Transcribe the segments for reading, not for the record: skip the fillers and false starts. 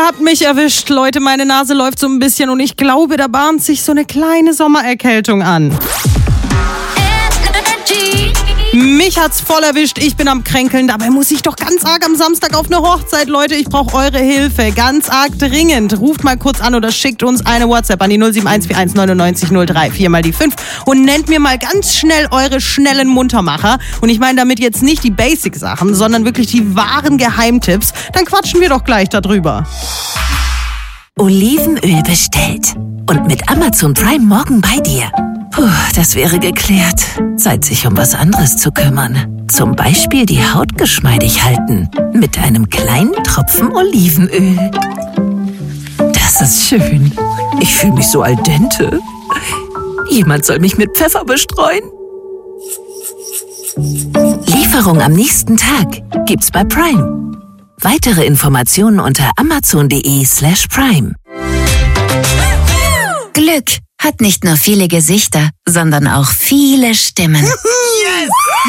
habt mich erwischt. Leute, meine Nase läuft so ein bisschen und ich glaube, da bahnt sich so eine kleine Sommererkältung an. Mich hat's voll erwischt, ich bin am Kränkeln. Dabei muss ich doch ganz arg am Samstag auf eine Hochzeit, Leute. Ich brauche eure Hilfe, ganz arg dringend. Ruft mal kurz an oder schickt uns eine WhatsApp an die 07141 99 03 4 mal die 5 und nennt mir mal ganz schnell eure schnellen Muntermacher. Und ich meine damit jetzt nicht die Basic-Sachen, sondern wirklich die wahren Geheimtipps. Dann quatschen wir doch gleich darüber. Olivenöl bestellt und mit Amazon Prime morgen bei dir. Puh, das wäre geklärt. Zeit, sich um was anderes zu kümmern. Zum Beispiel die Haut geschmeidig halten. Mit einem kleinen Tropfen Olivenöl. Das ist schön. Ich fühle mich so al dente. Jemand soll mich mit Pfeffer bestreuen. Lieferung am nächsten Tag gibt's bei Prime. Weitere Informationen unter amazon.de/prime. Glück hat nicht nur viele Gesichter, sondern auch viele Stimmen. Yes!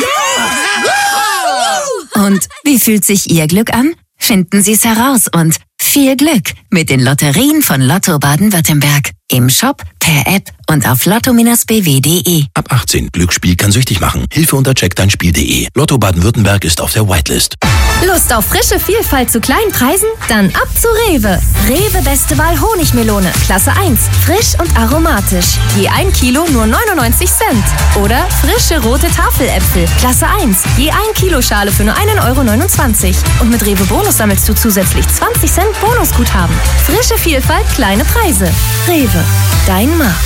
Und wie fühlt sich Ihr Glück an? Finden Sie es heraus und viel Glück mit den Lotterien von Lotto Baden-Württemberg. Im Shop, per App und auf lotto-bw.de. Ab 18. Glücksspiel kann süchtig machen. Hilfe unter checkdeinspiel.de. Lotto Baden-Württemberg ist auf der Whitelist. Lust auf frische Vielfalt zu kleinen Preisen? Dann ab zu Rewe. Rewe Beste Wahl Honigmelone, Klasse 1. Frisch und aromatisch. Je 1 Kilo nur 99 Cent. Oder frische rote Tafeläpfel, Klasse 1. Je 1 Kilo Schale für nur 1,29 €. Und mit Rewe Bonus sammelst du zusätzlich 20 Cent Bonusguthaben. Frische Vielfalt, kleine Preise. Rewe, dein Markt.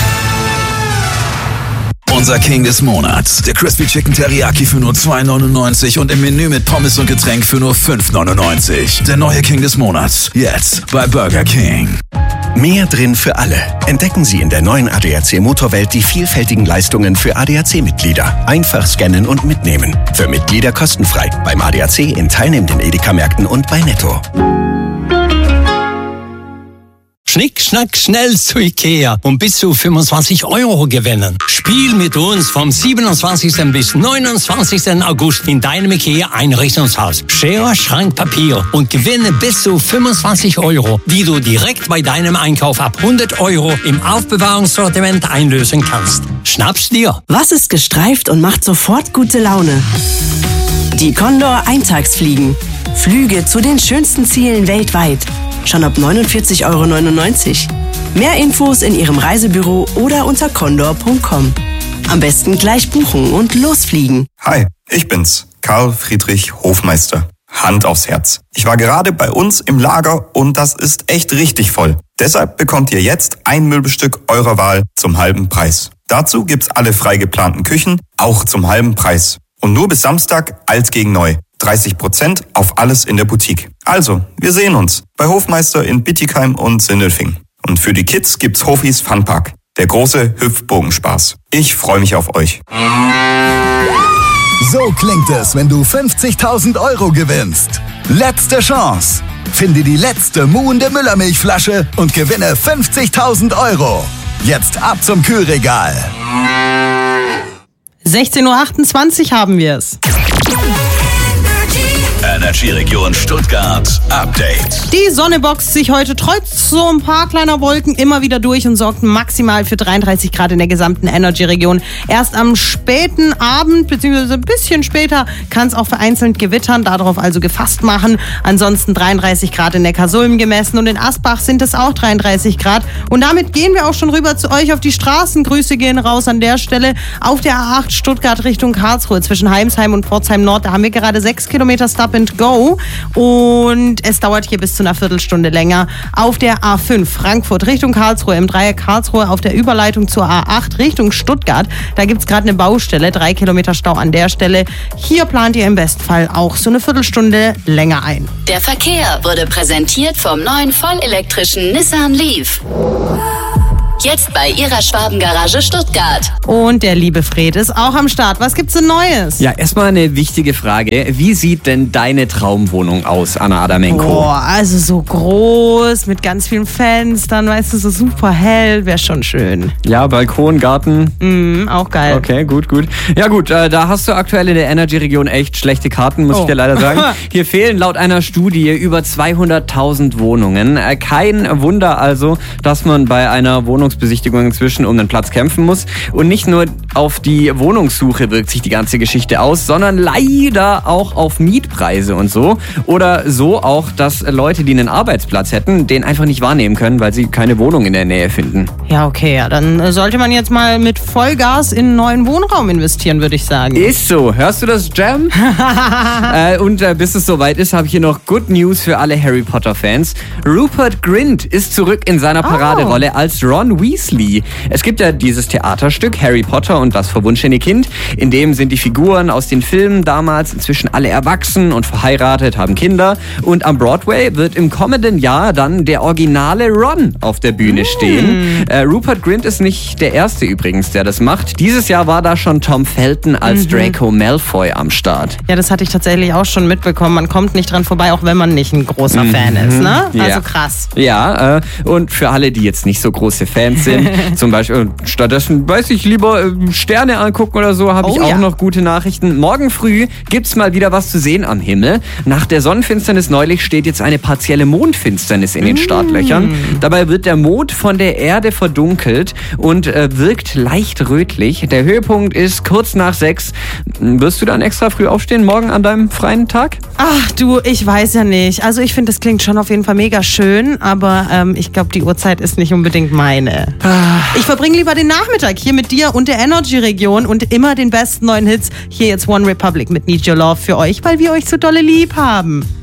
Unser King des Monats. Der Crispy Chicken Teriyaki für nur 2,99 und im Menü mit Pommes und Getränk für nur 5,99. Der neue King des Monats. Jetzt bei Burger King. Mehr drin für alle. Entdecken Sie in der neuen ADAC Motorwelt die vielfältigen Leistungen für ADAC-Mitglieder. Einfach scannen und mitnehmen. Für Mitglieder kostenfrei. Beim ADAC in teilnehmenden Edeka-Märkten und bei Netto. Schnick, schnack, schnell zu Ikea und bis zu 25 € gewinnen. Spiel mit uns vom 27. bis 29. August in deinem Ikea-Einrichtungshaus. Schere, Schrank, Papier und gewinne bis zu 25 €, die du direkt bei deinem Einkauf ab 100 € im Aufbewahrungssortiment einlösen kannst. Schnapp's dir! Was ist gestreift und macht sofort gute Laune? Die Condor Eintagsfliegen. Flüge zu den schönsten Zielen weltweit. Schon ab 49,99 €. Mehr Infos in Ihrem Reisebüro oder unter condor.com. Am besten gleich buchen und losfliegen. Hi, ich bin's, Karl Friedrich Hofmeister. Hand aufs Herz. Ich war gerade bei uns im Lager und das ist echt richtig voll. Deshalb bekommt ihr jetzt ein Möbelstück eurer Wahl zum halben Preis. Dazu gibt's alle frei geplanten Küchen, auch zum halben Preis. Und nur bis Samstag alt gegen neu. 30% auf alles in der Boutique. Also, wir sehen uns bei Hofmeister in Bittigheim und Sindelfingen. Und für die Kids gibt's Hofis Funpark, der große Hüpfbogenspaß. Ich freue mich auf euch. So klingt es, wenn du 50.000 € gewinnst. Letzte Chance. Finde die letzte muhende Müllermilchflasche und gewinne 50.000 €. Jetzt ab zum Kühlregal. 16:28 Uhr haben wir es. Energy-Region Stuttgart Update. Die Sonne boxt sich heute trotz so ein paar kleiner Wolken immer wieder durch und sorgt maximal für 33 Grad in der gesamten Energy-Region. Erst am späten Abend bzw. ein bisschen später kann es auch vereinzelt gewittern, darauf also gefasst machen. Ansonsten 33 Grad in Neckarsulm gemessen und in Asbach sind es auch 33 Grad. Und damit gehen wir auch schon rüber zu euch auf die Straßen. Grüße gehen raus an der Stelle. Auf der A8 Stuttgart Richtung Karlsruhe zwischen Heimsheim und Pforzheim Nord, da haben wir gerade 6 Kilometer Stop and Go und es dauert hier bis zu einer Viertelstunde länger. Auf der A5 Frankfurt Richtung Karlsruhe, im Dreieck Karlsruhe auf der Überleitung zur A8 Richtung Stuttgart, da gibt es gerade eine Baustelle, 3 Kilometer Stau an der Stelle. Hier plant ihr im Bestfall auch so eine Viertelstunde länger ein. Der Verkehr wurde präsentiert vom neuen vollelektrischen Nissan Leaf. Jetzt bei Ihrer Schwabengarage Stuttgart. Und der liebe Fred ist auch am Start. Was gibt's denn Neues? Ja, erstmal eine wichtige Frage. Wie sieht denn deine Traumwohnung aus, Anna Adamenko? Boah, also so groß, mit ganz vielen Fenstern, weißt du, so super hell, wäre schon schön. Ja, Balkon, Garten. Auch geil. Okay, gut. Ja gut, da hast du aktuell in der Energy-Region echt schlechte Karten, muss ich dir leider sagen. Hier fehlen laut einer Studie über 200.000 Wohnungen. Kein Wunder also, dass man bei einer Wohnungsbesichtigung inzwischen um den Platz kämpfen muss. Und nicht nur auf die Wohnungssuche wirkt sich die ganze Geschichte aus, sondern leider auch auf Mietpreise und so. Oder so auch, dass Leute, die einen Arbeitsplatz hätten, den einfach nicht wahrnehmen können, weil sie keine Wohnung in der Nähe finden. Ja, okay, ja, dann sollte man jetzt mal mit Vollgas in einen neuen Wohnraum investieren, würde ich sagen. Ist so. Hörst du das, Jam? Und bis es soweit ist, habe ich hier noch Good News für alle Harry Potter-Fans. Rupert Grint ist zurück in seiner Paraderolle als Ron Weasley. Es gibt ja dieses Theaterstück Harry Potter und das verwunschene Kind. In dem sind die Figuren aus den Filmen damals inzwischen alle erwachsen und verheiratet, haben Kinder. Und am Broadway wird im kommenden Jahr dann der originale Ron auf der Bühne stehen. Rupert Grint ist nicht der Erste übrigens, der das macht. Dieses Jahr war da schon Tom Felton als Draco Malfoy am Start. Ja, das hatte ich tatsächlich auch schon mitbekommen. Man kommt nicht dran vorbei, auch wenn man nicht ein großer Fan ist, ne? Also krass. Ja, und für alle, die jetzt nicht so große Fans sind, zum Beispiel stattdessen, weiß ich, lieber Sterne angucken oder so, habe ich auch noch gute Nachrichten. Morgen früh gibt's mal wieder was zu sehen am Himmel. Nach der Sonnenfinsternis neulich steht jetzt eine partielle Mondfinsternis in den Startlöchern. Dabei wird der Mond von der Erde verdunkelt und wirkt leicht rötlich. Der Höhepunkt ist kurz nach 6. Wirst du dann extra früh aufstehen, morgen an deinem freien Tag? Ach du, ich weiß ja nicht. Also ich finde, das klingt schon auf jeden Fall mega schön, aber ich glaube, die Uhrzeit ist nicht unbedingt meine. Ich verbringe lieber den Nachmittag hier mit dir und der Energy-Region und immer den besten neuen Hits. Hier jetzt One Republic mit Need Your Love für euch, weil wir euch so dolle lieb haben.